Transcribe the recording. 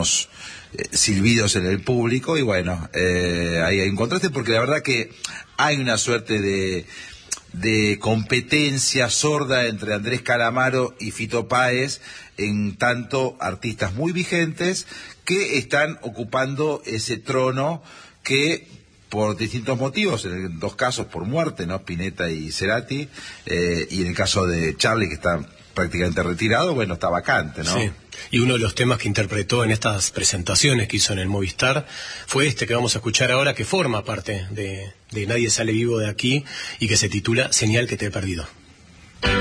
algunos silbidos en el público, y bueno, ahí hay un contraste, porque la verdad que hay una suerte de competencia sorda entre Andrés Calamaro y Fito Páez, en tanto artistas muy vigentes que están ocupando ese trono que, por distintos motivos, en dos casos por muerte, ¿no? Spinetta y Cerati, y en el caso de Charlie, que está prácticamente retirado, bueno, está vacante, ¿no? Sí. Y uno de los temas que interpretó en estas presentaciones que hizo en el Movistar fue este que vamos a escuchar ahora, que forma parte de Nadie sale vivo de aquí, y que se titula Señal que te he perdido.